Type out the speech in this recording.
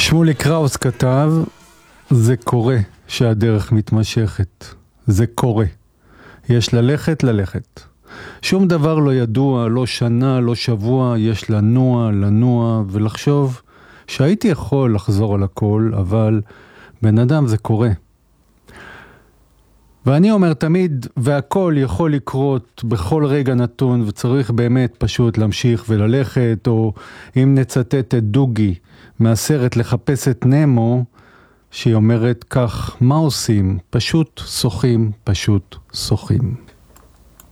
שמולי קראוס כתב, זה קורה שהדרך מתמשכת. זה קורה. יש ללכת. שום דבר לא ידוע, לא שנה, לא שבוע, יש לנוע ולחשוב שהייתי יכול לחזור על הכל, אבל בן אדם זה קורה. ואני אומר תמיד, והכל יכול לקרות בכל רגע נתון, וצריך באמת פשוט להמשיך וללכת, או אם נצטט את דוגי מהסרט לחפש את נמו, שהיא אומרת כך, מה עושים? פשוט שוחים.